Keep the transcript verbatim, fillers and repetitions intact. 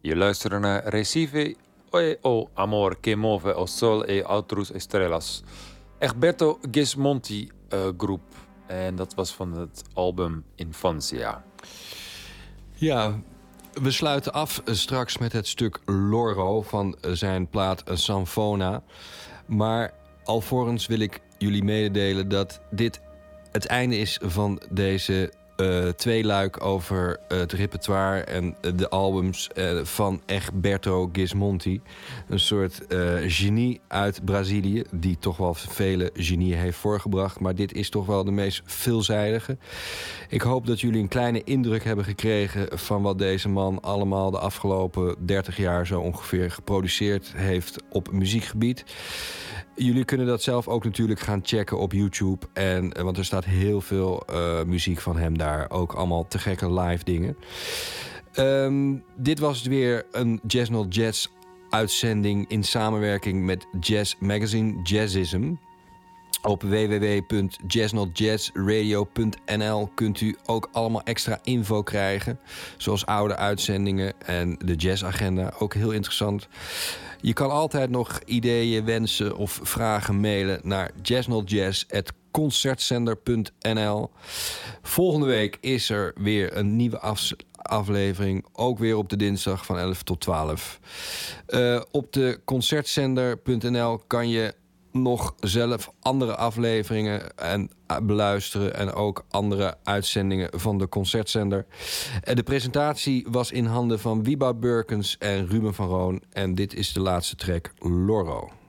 Je luistert naar Recife e o amor que move o sol e outros estrelas. Egberto Gismonti uh, groep. En dat was van het album Infancia. Ja, we sluiten af straks met het stuk Loro van zijn plaat Sanfona. Maar alvorens wil ik jullie mededelen dat dit het einde is van deze uh, tweeluik over uh, het repertoire en uh, de albums uh, van Egberto Gismonti. Een soort uh, genie uit Brazilië, die toch wel vele genieën heeft voorgebracht. Maar dit is toch wel de meest veelzijdige. Ik hoop dat jullie een kleine indruk hebben gekregen van wat deze man allemaal de afgelopen dertig jaar zo ongeveer geproduceerd heeft op muziekgebied. Jullie kunnen dat zelf ook natuurlijk gaan checken op YouTube. En, want er staat heel veel uh, muziek van hem daar. Ook allemaal te gekke live dingen. Um, dit was weer een Jazz Not Jazz uitzending in samenwerking met Jazz Magazine Jazzism. Op w w w punt jazz not jazz radio punt n l kunt u ook allemaal extra info krijgen. Zoals oude uitzendingen en de jazzagenda. Ook heel interessant. Je kan altijd nog ideeën, wensen of vragen mailen naar jazz not jazz at concertzender punt n l. Volgende week is er weer een nieuwe af- aflevering. Ook weer op de dinsdag van elf tot twaalf. Uh, op de concertzender punt n l kan je nog zelf andere afleveringen en beluisteren en ook andere uitzendingen van de concertzender. De presentatie was in handen van Wieboud Burkens en Ruben van Roon en dit is de laatste track Loro.